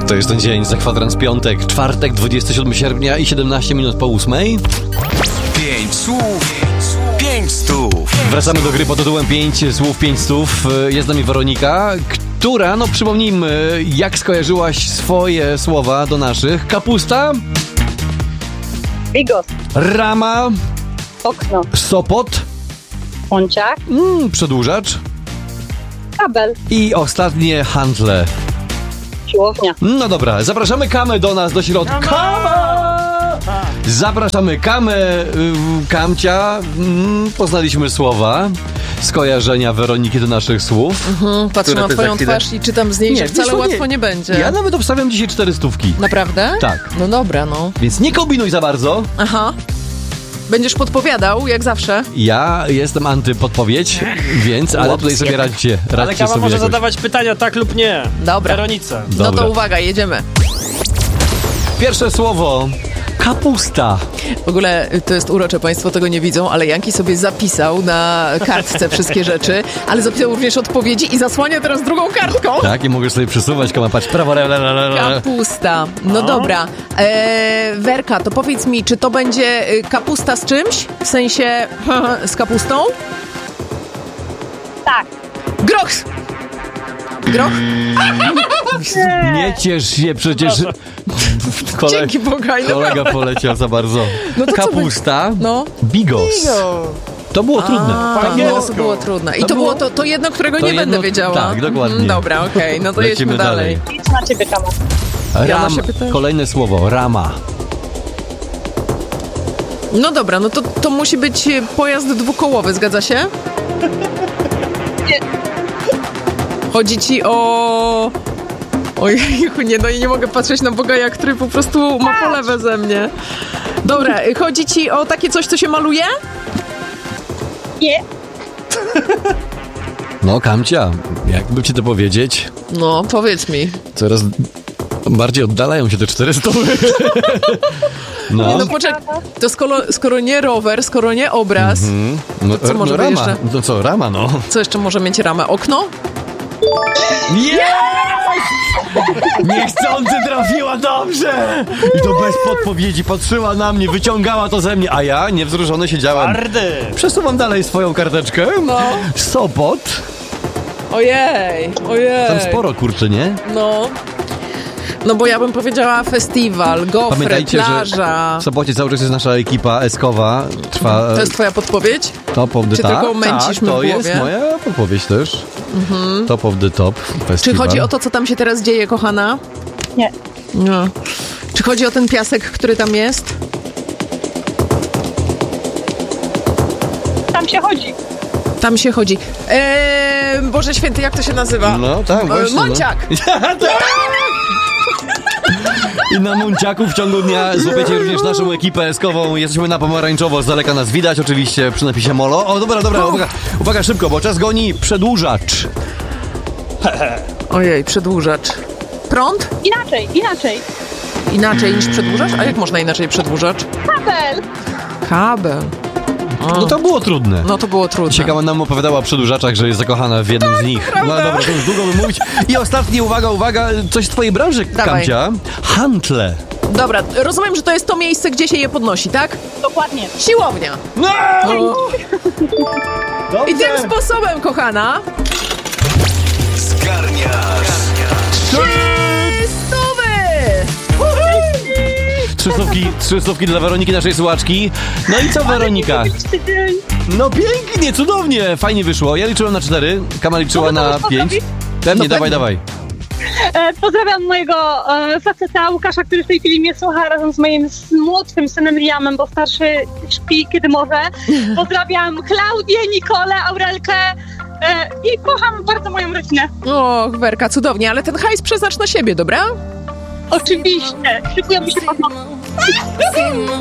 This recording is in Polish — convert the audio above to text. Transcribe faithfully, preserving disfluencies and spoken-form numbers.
To jest ten dzień za kwadrans piątek, czwartek, dwudziestego siódmego sierpnia i siedemnaście minut po ósmej. Pięć słów, pięć stów. Wracamy do gry pod tytułem pięć słów, pięć stów. Jest z nami Weronika, która, no przypomnijmy, jak skojarzyłaś swoje słowa do naszych. Kapusta. Bigos. Rama. Okno. Sopot. Pąciak. Mm, przedłużacz. Kabel. I ostatnie handle. Siłownia. No dobra, zapraszamy Kamę do nas, do środka. Kama! Zapraszamy Kamę, y, Kamcia. Mm, poznaliśmy słowa, skojarzenia Weroniki do naszych słów. Mhm, patrzę na twoją twarz i czytam z niej, Nie, że wcale wiesz co, łatwo nie. nie będzie. Ja nawet obstawiam dzisiaj cztery stówki. Naprawdę? Tak. No dobra, no. Więc nie kombinuj za bardzo. Aha. Będziesz podpowiadał, jak zawsze. Ja jestem antypodpowiedź, więc, ale tutaj sobie radźcie. radźcie Ale Kama sobie może jakoś. zadawać pytania tak lub nie. Dobra. Weronice. No Dobra. to uwaga, jedziemy. Pierwsze słowo. Kapusta. W ogóle to jest urocze, państwo tego nie widzą, ale Janki sobie zapisał na kartce wszystkie rzeczy, ale zapisał również odpowiedzi i zasłania teraz drugą kartką. Tak, i mogę sobie przesuwać, Kama, patrz, prawo, lewo, lewo, lewo. Kapusta. No dobra. Eee, Werka, to powiedz mi, czy to będzie y, kapusta z czymś? W sensie z kapustą? Tak. Groch! Groch? Nie ciesz się, przecież... Kole... Dzięki Bogaj, Kolega naprawdę. poleciał za bardzo. No to co Kapusta, No. bigos. To było trudne. A, Po no, angielsku. to było trudne. I to, To było było- to, to jedno, którego to nie jedno- będę wiedziała. tak, dokładnie. Mhm, dobra, okej, no to Lecimy jedźmy dalej. dalej. Nic na ciebie, Kama. Ja Ram, się pytam. kolejne słowo, rama. No dobra, no to, to musi być pojazd dwukołowy, zgadza się? Nie. Chodzi ci o... Ojejku, nie, no i nie mogę patrzeć na Bogaja, który po prostu ma pole beze mnie. Dobra, chodzi ci o takie coś, co się maluje? Nie. No, Kamcia, jakby ci to powiedzieć, No, powiedz mi. coraz bardziej oddalają się te czterysta. No, Nie, no poczekaj, to skoro, skoro nie rower, skoro nie obraz, mm, no, co może no być rama. jeszcze? No co, rama, no. co jeszcze może mieć ramę? Okno? Jest! Niechcący trafiła dobrze! I to bez podpowiedzi, patrzyła na mnie, wyciągała to ze mnie, a ja niewzruszony siedziałem. Twardy. Przesuwam dalej swoją karteczkę. No. Sopot. Ojej, ojej. Tam sporo, kurczę, nie? No. No bo ja bym powiedziała festiwal, gofry, Pamiętajcie, plaża. że w Sopocie cały czas jest nasza ekipa eskowa. Trwa To jest twoja podpowiedź? Top of the czy Top. tylko męcisz Tak, mnie to w głowie? jest moja podpowiedź też. Mhm. Top of the Top festiwal. Czy chodzi o to, co tam się teraz dzieje, kochana? Nie. No. Czy chodzi o ten piasek, który tam jest? Tam się chodzi. Tam się chodzi. Eee, Boże Święty, jak to się nazywa? No tak, właśnie. no. Monciak! I na Munciaku w ciągu dnia złapiecie również naszą ekipę eskową. Jesteśmy na pomarańczowo, z daleka nas widać oczywiście przy napisie Molo. O, dobra, dobra, uwaga, uwaga szybko, bo czas goni. Przedłużacz. Ojej, przedłużacz. Prąd? Inaczej, inaczej. Inaczej niż przedłużacz? A jak można inaczej przedłużacz? Kabel. Kabel. No to było trudne. No to było trudne. Ciekawa nam opowiadała o przedłużaczach, że jest zakochana w jednym z nich. No dobra, to już długo by mówić. I ostatni, uwaga, uwaga, coś z twojej branży, Dawaj. Kamcia. Handle. Dobra, rozumiem, że to jest to miejsce, gdzie się je podnosi, tak? Dokładnie. Siłownia. No! I tym sposobem, kochana, Zgarniasz. stówy! Trzy słówki, trzy słówki dla Weroniki, naszej słuchaczki. No i co, Weronika? No pięknie, cudownie, fajnie wyszło. Ja liczyłem na cztery, Kama liczyła No to na można pięć. zrobić? Pewnie, No dawaj, pewnie. dawaj. E, pozdrawiam mojego e, faceta Łukasza, który w tej chwili mnie słucha razem z moim s- młodszym synem Liamem, bo starszy śpi kiedy może. Pozdrawiam Klaudię, Nikolę, Aurelkę e, i kocham bardzo moją rodzinę. O, Werka, cudownie, ale ten hajs przeznacz na siebie, dobra? Oczywiście. Szykujemy się po